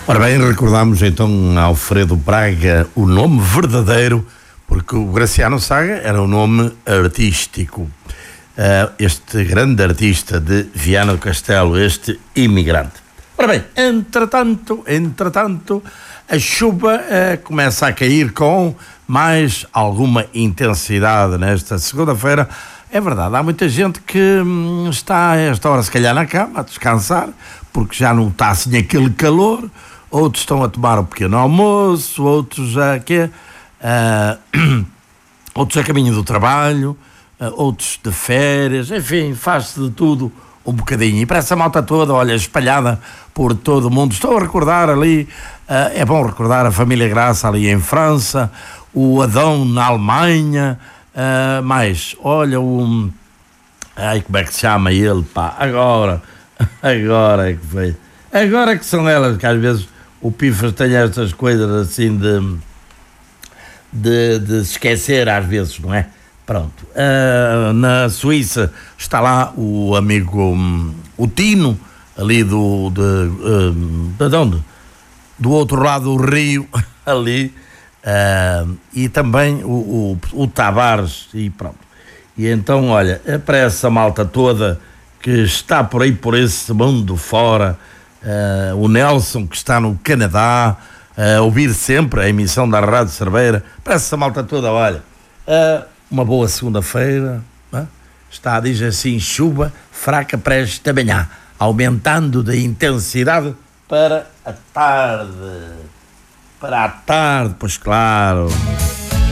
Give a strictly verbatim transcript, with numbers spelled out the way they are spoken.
Ora bem, recordamos então Alfredo Braga, o nome verdadeiro, porque o Graciano Saga era o nome artístico. Uh, este grande artista de Viana do Castelo, este imigrante. Ora bem, entretanto, entretanto, a chuva uh, começa a cair com mais alguma intensidade nesta segunda-feira. É verdade, há muita gente que hum, está a esta hora se calhar na cama a descansar, porque já não está assim aquele calor. Outros estão a tomar um pequeno almoço, outros a quê? Uh, outros a caminho do trabalho, uh, outros de férias, enfim, faz-se de tudo um bocadinho. E para essa malta toda, olha, espalhada por todo o mundo, estou a recordar ali, uh, é bom recordar a família Graça ali em França, o Adão na Alemanha, uh, mais, olha, o... Ai, como é que se chama ele, pá, agora, agora é que veio. Agora que são elas que às vezes o Pifas tem estas coisas assim de, de, de se esquecer às vezes, não é? Pronto. Uh, na Suíça está lá o amigo, um, o Tino, ali do, de, um, de onde? Do outro lado do rio, ali, uh, e também o, o, o Tavares, e pronto. E então, olha, é para essa malta toda que está por aí, por esse mundo fora. Uh, o Nelson, que está no Canadá, uh, a ouvir sempre a emissão da Rádio Cerveira, para essa malta toda, olha, uh, uma boa segunda-feira, uh, está, diz assim, chuva fraca para esta manhã, aumentando de intensidade para a tarde, para a tarde, pois claro.